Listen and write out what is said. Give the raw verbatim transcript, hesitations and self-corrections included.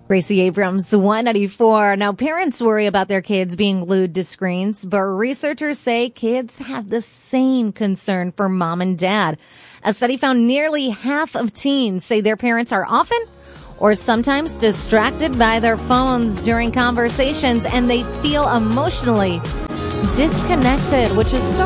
Gracie Abrams, one ninety-four. Now, parents worry about their kids being glued to screens, but researchers say kids have the same concern for mom and dad. A study found nearly half of teens say their parents are often or sometimes distracted by their phones during conversations, and they feel emotionally disconnected, which is so